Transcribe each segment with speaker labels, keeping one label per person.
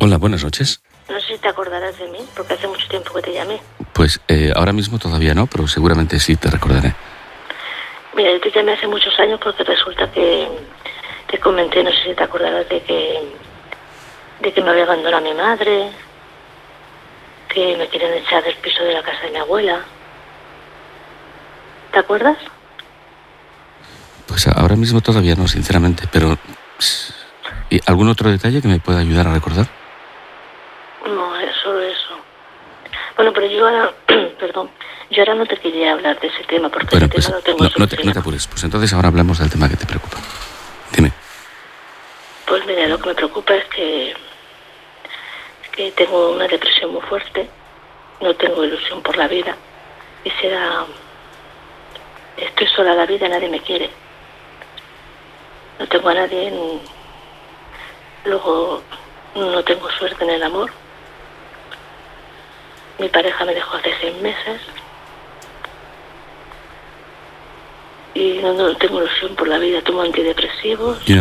Speaker 1: Hola, buenas noches.
Speaker 2: No sé si te acordarás de mí, porque hace mucho tiempo que te llamé.
Speaker 1: Pues ahora mismo todavía no, pero seguramente sí te recordaré.
Speaker 2: Mira, yo te llamé hace muchos años porque resulta que te comenté, no sé si te acordarás de que me había abandonado mi madre, que me querían echar del piso de la casa de mi abuela. ¿Te acuerdas?
Speaker 1: Pues ahora mismo todavía no, sinceramente, pero ¿y algún otro detalle que me pueda ayudar a recordar?
Speaker 2: No, es solo eso. Bueno, pero yo ahora, perdón, yo ahora no te quería hablar de ese tema porque
Speaker 1: Bueno,
Speaker 2: ese
Speaker 1: pues
Speaker 2: tema lo tengo
Speaker 1: no te
Speaker 2: solucionado.
Speaker 1: apures. Pues entonces ahora hablamos del tema que te preocupa. Dime.
Speaker 2: Pues mira, lo que me preocupa es que tengo una depresión muy fuerte, no tengo ilusión por la vida. Estoy sola en la vida, nadie me quiere. No tengo a nadie, luego no tengo suerte en el amor. Mi pareja me dejó hace 6 meses y no tengo ilusión por la vida. Tomo antidepresivos.
Speaker 1: Mira,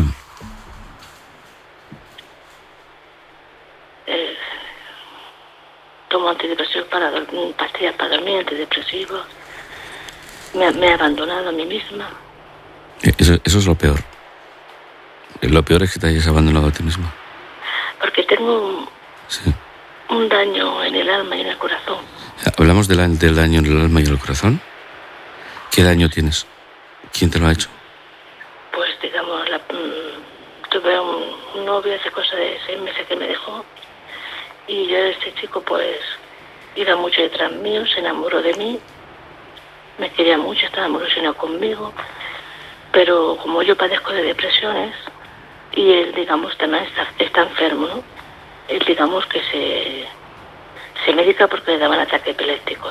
Speaker 2: Tomo antidepresivos pastillas para dormir, antidepresivos. Me he abandonado a mí misma.
Speaker 1: eso es lo peor. Lo peor es que te hayas abandonado a ti misma.
Speaker 2: Porque tengo
Speaker 1: Sí.
Speaker 2: un daño en el alma y en el corazón.
Speaker 1: ¿Hablamos del daño en el alma y en el corazón? ¿Qué daño tienes? ¿Quién te lo ha hecho?
Speaker 2: Pues digamos, tuve un novio hace cosa de 6 meses que me dejó. Y yo, este chico, pues iba mucho detrás mío, se enamoró de mí. Me quería mucho, estaba muy ilusionado conmigo. Pero como yo padezco de depresiones y él, digamos, también está enfermo, ¿no? Él, digamos, que se medica porque le daban ataques epilépticos.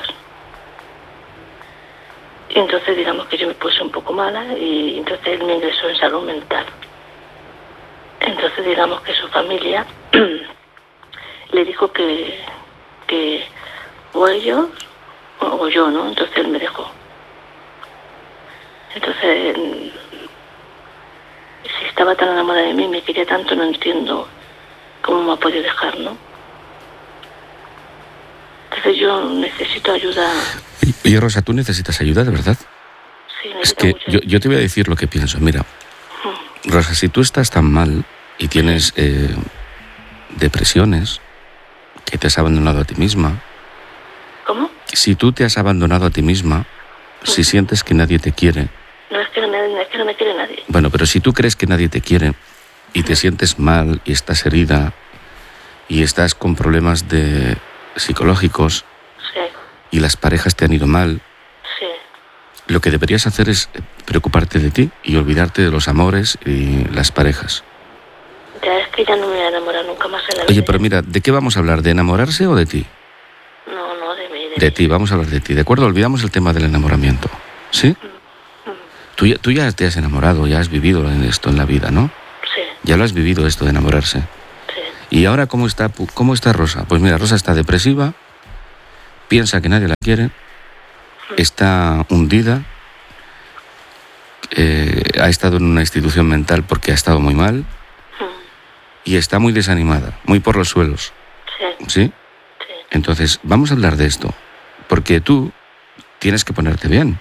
Speaker 2: Y entonces, digamos, que yo me puse un poco mala y entonces él me ingresó en salud mental. Entonces, digamos que su familia le dijo que o ellos o yo, ¿no? Entonces él me dejó. Entonces, si estaba tan enamorada de mí, me quería tanto, no entiendo cómo me ha podido dejar, ¿no? Entonces yo necesito ayuda.
Speaker 1: Oye, Rosa, tú necesitas ayuda, ¿de verdad?
Speaker 2: Sí,
Speaker 1: Es
Speaker 2: necesito
Speaker 1: que
Speaker 2: mucho.
Speaker 1: yo te voy a decir lo que pienso. Mira, Rosa, si tú estás tan mal y tienes depresiones, que te has abandonado a ti misma,
Speaker 2: ¿Cómo?
Speaker 1: si tú te has abandonado a ti misma, si sientes que nadie te quiere,
Speaker 2: No, es que no me quiere nadie.
Speaker 1: bueno, pero si tú crees que nadie te quiere y te sientes mal y estás herida y estás con problemas psicológicos
Speaker 2: Sí,
Speaker 1: y las parejas te han ido mal,
Speaker 2: sí.
Speaker 1: lo que deberías hacer es preocuparte de ti y olvidarte de los amores y las parejas.
Speaker 2: Ya es que ya no me voy a enamorar nunca más en la vida.
Speaker 1: Oye, pero mira, ¿de qué vamos a hablar? ¿De enamorarse o de ti?
Speaker 2: No, de mí.
Speaker 1: De ti, vamos a hablar de ti, ¿de acuerdo? Olvidamos el tema del enamoramiento, ¿sí? Tú ya te has enamorado, ya has vivido esto en la vida, ¿no?
Speaker 2: Sí,
Speaker 1: Ya lo has vivido esto de enamorarse.
Speaker 2: sí.
Speaker 1: ¿Y ahora cómo está Rosa? Pues mira, Rosa está depresiva, piensa que nadie la quiere, está hundida, ha estado en una institución mental porque ha estado muy mal y está muy desanimada, muy por los suelos,
Speaker 2: Sí,
Speaker 1: ¿sí?
Speaker 2: sí.
Speaker 1: Entonces, vamos a hablar de esto, porque tú tienes que ponerte bien.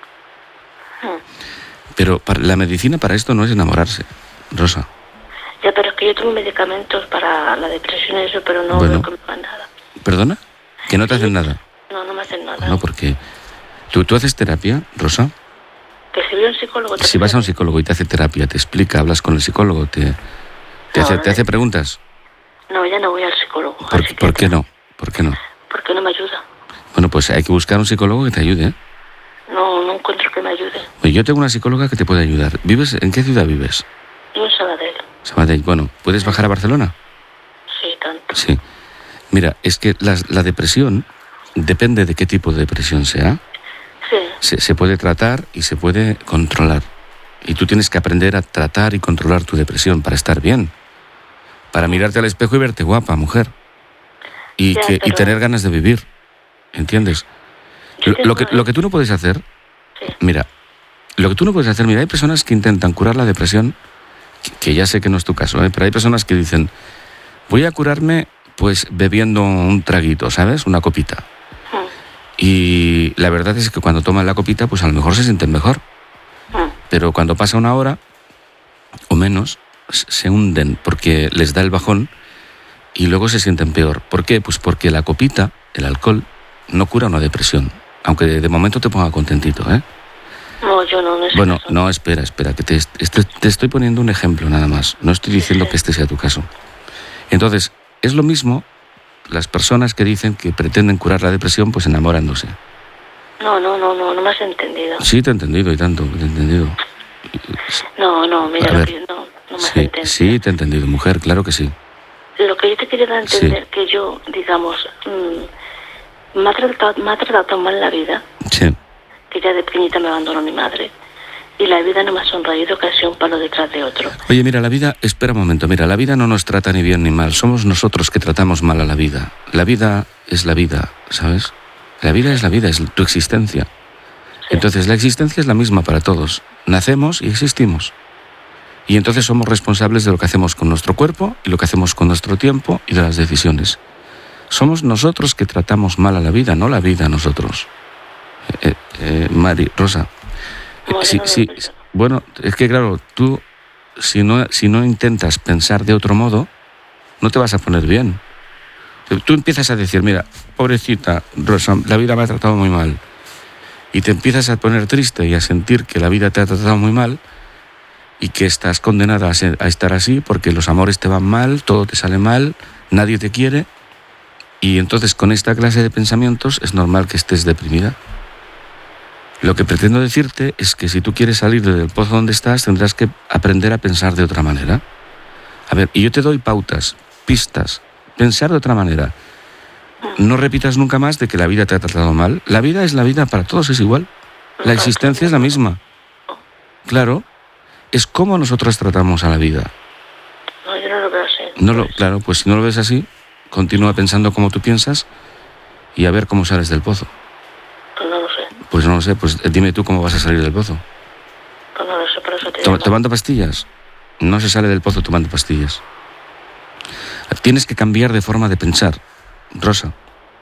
Speaker 1: Pero la medicina para esto no es enamorarse, Rosa.
Speaker 2: Ya, pero es que yo tomo medicamentos para la depresión y eso, pero no
Speaker 1: Bueno.
Speaker 2: veo que me hagan nada.
Speaker 1: ¿Perdona? ¿Que no te hacen nada?
Speaker 2: No me hacen nada.
Speaker 1: No, porque tú haces terapia, Rosa.
Speaker 2: Que si voy a un psicólogo...
Speaker 1: Si vas a un psicólogo y te hace terapia, te explica, hablas con el psicólogo, te hace preguntas.
Speaker 2: No, ya no voy al psicólogo.
Speaker 1: ¿Por qué no? ¿Por qué no?
Speaker 2: Porque no me ayuda.
Speaker 1: Bueno, pues hay que buscar un psicólogo que te ayude, ¿eh?
Speaker 2: No encuentro que me ayude.
Speaker 1: Oye, yo tengo una psicóloga que te puede ayudar. ¿En qué ciudad vives?
Speaker 2: Yo en Sabadell.
Speaker 1: Sabadell. Bueno, ¿puedes bajar a Barcelona?
Speaker 2: Sí, tanto.
Speaker 1: Sí. Mira, es que la depresión, depende de qué tipo de depresión sea,
Speaker 2: Sí.
Speaker 1: se puede tratar y se puede controlar. Y tú tienes que aprender a tratar y controlar tu depresión para estar bien. Para mirarte al espejo y verte guapa, mujer. Y tener ganas de vivir. ¿Entiendes? Lo que tú no puedes hacer...
Speaker 2: Sí.
Speaker 1: Mira, hay personas que intentan curar la depresión, que ya sé que no es tu caso, pero hay personas que dicen, Voy a curarme, pues, bebiendo un traguito, ¿sabes? Una copita. Y la verdad es que cuando toman la copita, pues a lo mejor se sienten mejor. Pero cuando pasa una hora o menos, se hunden porque les da el bajón y luego se sienten peor. ¿Por qué? Pues porque la copita, el alcohol, no cura una depresión. Aunque de momento te ponga contentito, ¿eh?
Speaker 2: No, yo no.
Speaker 1: Bueno, no, espera, que te estoy poniendo un ejemplo nada más. No estoy diciendo que este sea tu caso. Entonces, es lo mismo las personas que dicen que pretenden curar la depresión, pues enamorándose.
Speaker 2: No me has entendido.
Speaker 1: Sí, te he entendido y tanto, te he entendido.
Speaker 2: No, mira,
Speaker 1: a ver,
Speaker 2: no me has entendido.
Speaker 1: Sí, te he entendido, mujer, claro que sí.
Speaker 2: Lo que yo te quería dar a entender, que yo, digamos, me ha tratado tan mal la vida,
Speaker 1: Sí.
Speaker 2: que ya de pequeñita me abandonó mi madre, y la vida no me ha sonreído, que ha sido un palo detrás de otro.
Speaker 1: Oye, mira, la vida, espera un momento, mira, la vida no nos trata ni bien ni mal, somos nosotros que tratamos mal a la vida. La vida es la vida, ¿sabes? La vida es la vida, es tu existencia. Sí. Entonces, la existencia es la misma para todos. Nacemos y existimos. Y entonces somos responsables de lo que hacemos con nuestro cuerpo y lo que hacemos con nuestro tiempo y de las decisiones. Somos nosotros que tratamos mal a la vida, no la vida a nosotros. Rosa. Sí. Bueno, es que claro, tú si no intentas pensar de otro modo, no te vas a poner bien. Tú empiezas a decir, mira, pobrecita Rosa, la vida me ha tratado muy mal. Y te empiezas a poner triste y a sentir que la vida te ha tratado muy mal y que estás condenada a estar así porque los amores te van mal, todo te sale mal, nadie te quiere. Y entonces con esta clase de pensamientos es normal que estés deprimida. Lo que pretendo decirte es que si tú quieres salir del pozo donde estás, tendrás que aprender a pensar de otra manera. A ver, y yo te doy pautas, pistas, pensar de otra manera. No repitas nunca más de que la vida te ha tratado mal. La vida es la vida, para todos es igual. La existencia es la misma. Claro, es como nosotros tratamos a la vida.
Speaker 2: No, yo no lo veo así.
Speaker 1: Claro, pues si no lo ves así, continúa pensando como tú piensas y a ver cómo sales del pozo.
Speaker 2: Pues no lo sé.
Speaker 1: Pues no lo sé, pues dime tú cómo vas a salir del pozo.
Speaker 2: Pues no lo sé, por eso te digo.
Speaker 1: ¿Tomando pastillas? No se sale del pozo tomando pastillas. Tienes que cambiar de forma de pensar, Rosa.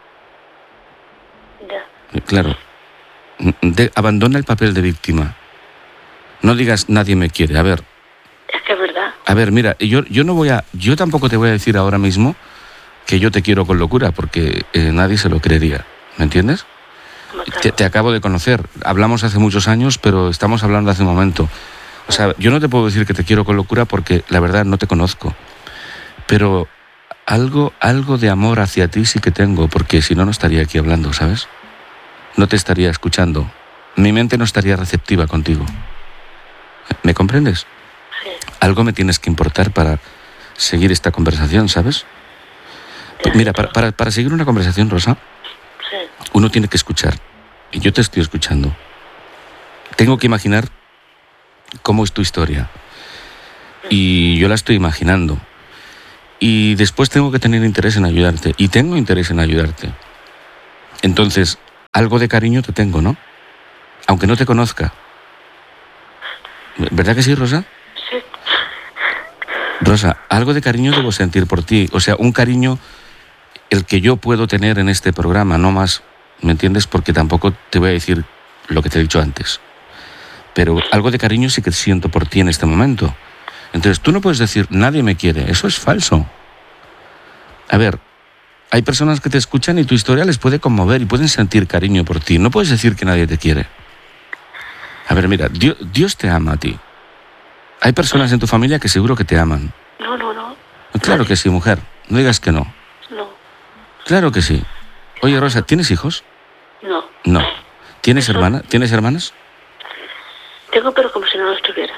Speaker 2: Ya.
Speaker 1: Claro. Abandona el papel de víctima. No digas nadie me quiere. A ver.
Speaker 2: Es que es verdad.
Speaker 1: A ver, mira, yo tampoco te voy a decir ahora mismo que yo te quiero con locura, porque nadie se lo creería. ¿Me entiendes? Te acabo de conocer. Hablamos hace muchos años, pero estamos hablando hace un momento. O sea, yo no te puedo decir que te quiero con locura porque la verdad no te conozco. Pero algo de amor hacia ti sí que tengo, porque si no, no estaría aquí hablando, ¿sabes? No te estaría escuchando. Mi mente no estaría receptiva contigo. ¿Me comprendes?
Speaker 2: Sí.
Speaker 1: Algo me tienes que importar para seguir esta conversación, ¿sabes? Mira, para seguir una conversación, Rosa,
Speaker 2: sí,
Speaker 1: uno tiene que escuchar. Y yo te estoy escuchando. Tengo que imaginar cómo es tu historia. Y yo la estoy imaginando. Y después tengo que tener interés en ayudarte. Y tengo interés en ayudarte. Entonces, algo de cariño te tengo, ¿no? Aunque no te conozca. ¿Verdad que sí, Rosa?
Speaker 2: Sí.
Speaker 1: Rosa, algo de cariño debo sentir por ti. O sea, un cariño el que yo puedo tener en este programa, no más. ¿Me entiendes? Porque tampoco te voy a decir lo que te he dicho antes. Pero algo de cariño sí que siento por ti en este momento. Entonces, tú no puedes decir, nadie me quiere. Eso es falso. A ver, hay personas que te escuchan y tu historia les puede conmover y pueden sentir cariño por ti. No puedes decir que nadie te quiere. A ver, mira, Dios te ama a ti. Hay personas en tu familia que seguro que te aman.
Speaker 2: No.
Speaker 1: Claro que sí, mujer. No digas que no.
Speaker 2: No.
Speaker 1: Claro que sí. Oye, Rosa, ¿tienes hijos?
Speaker 2: No.
Speaker 1: No. ¿Tienes hermanas? ¿Tienes hermanas?
Speaker 2: Tengo, pero como si no lo estuviera.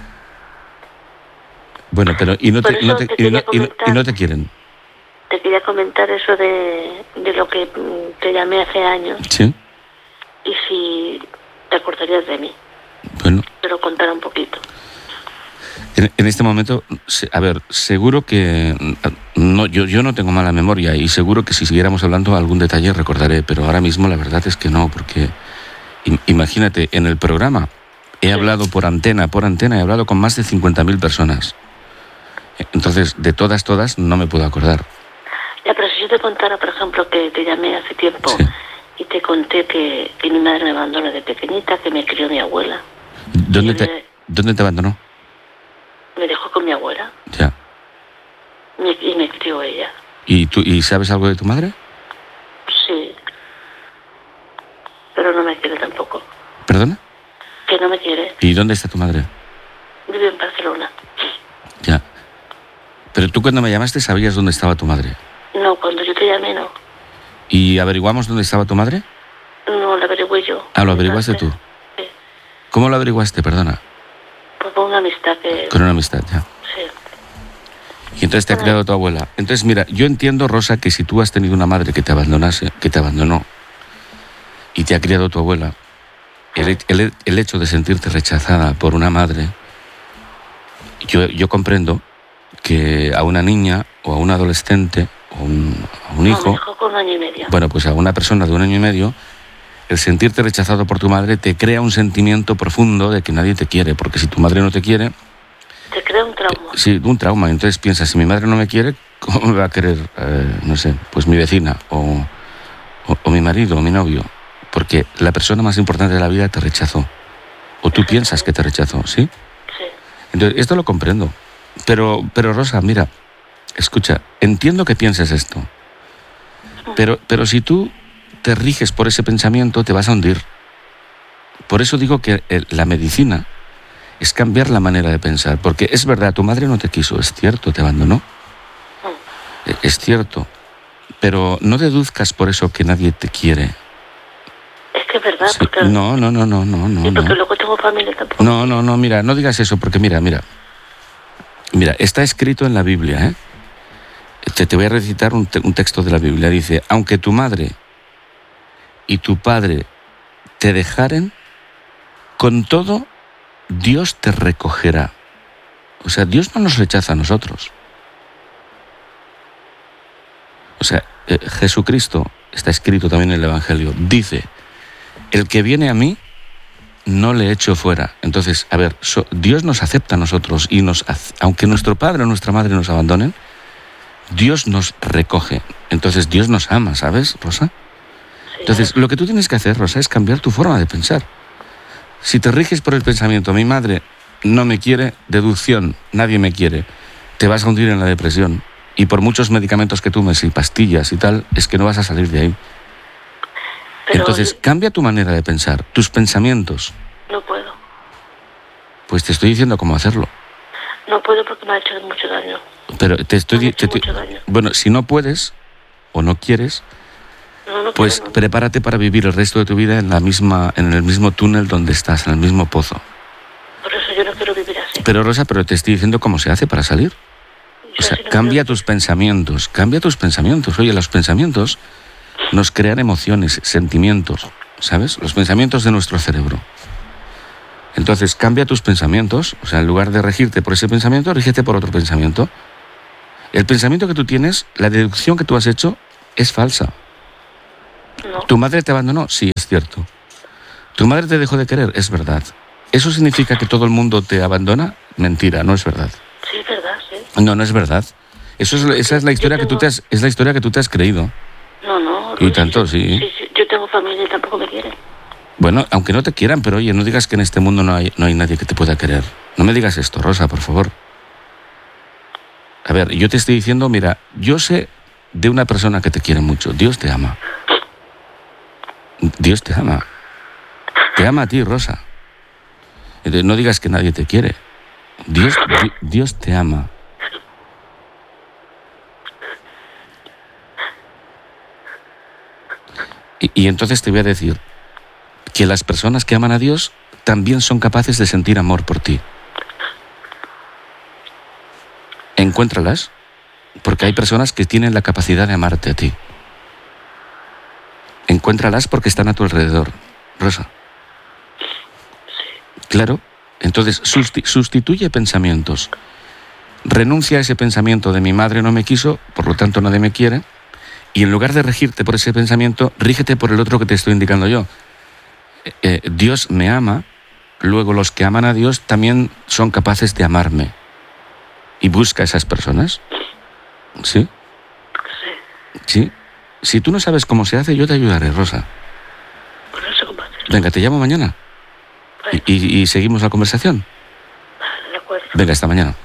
Speaker 1: Bueno, pero y no te quieren.
Speaker 2: Te quería comentar eso de lo que te llamé hace años.
Speaker 1: Sí.
Speaker 2: Y si te acordarías de mí.
Speaker 1: Bueno.
Speaker 2: Pero contar un poquito.
Speaker 1: En este momento, a ver, seguro que no, yo no tengo mala memoria y seguro que si siguiéramos hablando algún detalle recordaré, pero ahora mismo la verdad es que no, porque imagínate, en el programa he hablado por antena, he hablado con más de 50.000 personas. Entonces, de todas, no me puedo acordar.
Speaker 2: Ya, pero si yo te contara, por ejemplo, que te llamé hace tiempo
Speaker 1: Sí.
Speaker 2: y te conté que mi madre me abandonó de pequeñita, que me crió mi abuela.
Speaker 1: ¿Dónde te abandonó?
Speaker 2: Me dejó con mi abuela
Speaker 1: Ya.
Speaker 2: y me crió ella.
Speaker 1: ¿Y sabes algo de tu madre?
Speaker 2: Sí, pero no me quiere tampoco.
Speaker 1: ¿Perdona?
Speaker 2: Que no me quiere.
Speaker 1: ¿Y dónde está tu madre?
Speaker 2: Vive en Barcelona.
Speaker 1: Ya. Pero tú cuando me llamaste sabías dónde estaba tu madre.
Speaker 2: No, cuando yo te llamé no.
Speaker 1: ¿Y averiguamos dónde estaba tu madre?
Speaker 2: No, lo averigüé yo.
Speaker 1: Ah, ¿lo averiguaste tú?
Speaker 2: Sí.
Speaker 1: ¿Cómo lo averiguaste? Perdona.
Speaker 2: Pues con una amistad que...
Speaker 1: Con una amistad, ya.
Speaker 2: Sí.
Speaker 1: Y entonces te ha criado tu abuela. Entonces, mira, yo entiendo, Rosa, que si tú has tenido una madre que te abandonó, y te ha criado tu abuela, el hecho de sentirte rechazada por una madre, yo comprendo que a una niña o a un adolescente o a un hijo...
Speaker 2: No, me dejó con 1 año y medio.
Speaker 1: Bueno, pues a una persona de 1 año y medio, el sentirte rechazado por tu madre te crea un sentimiento profundo de que nadie te quiere, porque si tu madre no te quiere...
Speaker 2: Te crea un trauma.
Speaker 1: Sí, un trauma. Entonces piensas, si mi madre no me quiere, ¿cómo me va a querer, no sé, pues mi vecina o mi marido o mi novio? Porque la persona más importante de la vida te rechazó. O tú piensas que te rechazó, ¿sí?
Speaker 2: Sí.
Speaker 1: Entonces, esto lo comprendo. Pero Rosa, mira, escucha, entiendo que pienses esto. Pero si tú te riges por ese pensamiento, te vas a hundir. Por eso digo que la medicina es cambiar la manera de pensar. Porque es verdad, tu madre no te quiso, es cierto, te abandonó. Es cierto. Pero no deduzcas por eso que nadie te quiere.
Speaker 2: Es que es verdad,
Speaker 1: Sí.
Speaker 2: porque...
Speaker 1: No.
Speaker 2: Y porque luego tengo familia tampoco.
Speaker 1: No, mira, no digas eso, porque mira, está escrito en la Biblia, ¿eh? Te voy a recitar un texto de la Biblia. Dice, aunque tu madre y tu padre te dejaren, con todo Dios te recogerá. O sea, Dios no nos rechaza a nosotros. O sea, Jesucristo, está escrito también en el Evangelio, dice, el que viene a mí, no le echo fuera. Entonces, a ver, Dios nos acepta a nosotros y aunque nuestro padre o nuestra madre nos abandonen, Dios nos recoge. Entonces, Dios nos ama, ¿sabes, Rosa? Entonces, lo que tú tienes que hacer, Rosa, es cambiar tu forma de pensar. Si te riges por el pensamiento, mi madre no me quiere, deducción, nadie me quiere, te vas a hundir en la depresión. Y por muchos medicamentos que tomes y pastillas y tal, es que no vas a salir de ahí.
Speaker 2: Pero
Speaker 1: entonces, cambia tu manera de pensar, tus pensamientos.
Speaker 2: no puedo.
Speaker 1: Pues te estoy diciendo cómo hacerlo.
Speaker 2: No puedo porque me ha hecho mucho daño.
Speaker 1: Pero te estoy
Speaker 2: Me ha hecho
Speaker 1: diciendo...
Speaker 2: mucho daño.
Speaker 1: Bueno, si no puedes o no quieres,
Speaker 2: No
Speaker 1: pues
Speaker 2: quiero, no.
Speaker 1: prepárate para vivir el resto de tu vida en el mismo túnel donde estás, en el mismo pozo.
Speaker 2: Por eso yo no quiero vivir así.
Speaker 1: Pero Rosa, te estoy diciendo cómo se hace para salir.
Speaker 2: Yo
Speaker 1: O sea,
Speaker 2: así no
Speaker 1: cambia
Speaker 2: quiero.
Speaker 1: tus pensamientos, cambia tus pensamientos. Oye, los pensamientos nos crean emociones, sentimientos, ¿sabes? Los pensamientos de nuestro cerebro. Entonces, cambia tus pensamientos, o sea, en lugar de regirte por ese pensamiento, rígete por otro pensamiento. El pensamiento que tú tienes, la deducción que tú has hecho, es falsa.
Speaker 2: No.
Speaker 1: ¿Tu madre te abandonó? Sí, es cierto. ¿Tu madre te dejó de querer? Es verdad. ¿Eso significa que todo el mundo te abandona? Mentira, no es verdad.
Speaker 2: Sí, es verdad, sí.
Speaker 1: No es verdad. Esa es la historia que tú te has creído.
Speaker 2: No.
Speaker 1: Y tanto, sí.
Speaker 2: Sí. Yo tengo familia y tampoco me quieren.
Speaker 1: Bueno, aunque no te quieran, pero oye, no digas que en este mundo no hay nadie que te pueda querer. No me digas esto, Rosa, por favor. A ver, yo te estoy diciendo, mira, yo sé de una persona que te quiere mucho. Dios te ama. Dios te ama. Te ama a ti, Rosa. Entonces, no digas que nadie te quiere. Dios te ama. Y entonces te voy a decir que las personas que aman a Dios también son capaces de sentir amor por ti. Encuéntralas, porque hay personas que tienen la capacidad de amarte a ti. Encuéntralas porque están a tu alrededor, Rosa. Claro, entonces sustituye pensamientos. Renuncia a ese pensamiento de mi madre no me quiso, por lo tanto nadie me quiere, y en lugar de regirte por ese pensamiento, rígete por el otro que te estoy indicando yo. Dios me ama, luego los que aman a Dios también son capaces de amarme. y busca a esas personas. ¿Sí? Sí. Si tú no sabes cómo se hace, yo te ayudaré, Rosa.
Speaker 2: Pues no sé cómo hacerlo.
Speaker 1: Venga, te llamo mañana.
Speaker 2: Bueno.
Speaker 1: Y seguimos la conversación.
Speaker 2: Vale, de acuerdo.
Speaker 1: Venga, hasta mañana.